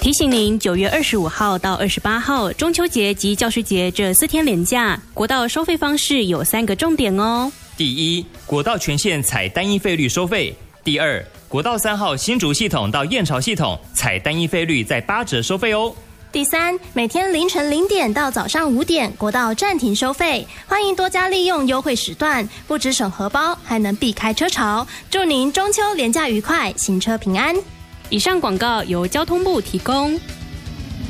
提醒您，9月25号到28号中秋节及教师节这4天连假，国道收费方式有3个重点哦。 第一，国道全线采单一费率收费；第二，国道3号新竹系统到燕巢系统采单一费率在8折收费哦。 第三，每天凌晨0点到早上5点，国道暂停收费，欢迎多加利用优惠时段，不只省荷包，还能避开车潮。祝您中秋连假愉快，行车平安。 以上广告由交通部提供。